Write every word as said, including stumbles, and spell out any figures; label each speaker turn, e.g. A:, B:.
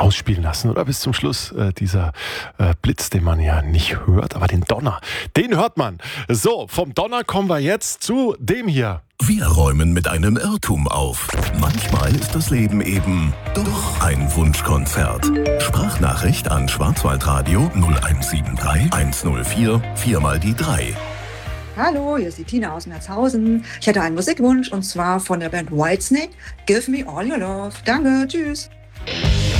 A: ausspielen lassen, oder? Bis zum Schluss äh, dieser äh, Blitz, den man ja nicht hört, aber den Donner, den hört man. So, vom Donner kommen wir jetzt zu dem hier.
B: Wir räumen mit einem Irrtum auf. Manchmal ist das Leben eben doch ein Wunschkonzert. Sprachnachricht an Schwarzwaldradio null eins sieben drei eins null vier vier mal die drei.
C: Hallo, hier ist die Tina aus Merzhausen. Ich hätte einen Musikwunsch und zwar von der Band Whitesnake. Give me all your love. Danke, tschüss.